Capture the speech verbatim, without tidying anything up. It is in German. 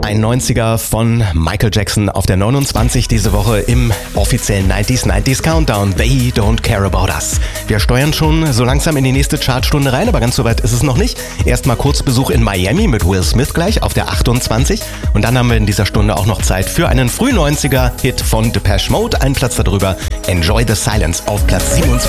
Ein neunziger von Michael Jackson auf der neunundzwanzig diese Woche im offiziellen neunziger neunziger Countdown. They don't care about us. Wir steuern schon so langsam in die nächste Chartstunde rein, aber ganz so weit ist es noch nicht. Erstmal kurz Besuch in Miami mit Will Smith gleich auf der achtundzwanzig. Und dann haben wir in dieser Stunde auch noch Zeit für einen Früh-neunziger-Hit von Depeche Mode. Ein Platz darüber, Enjoy the Silence auf Platz siebenundzwanzig.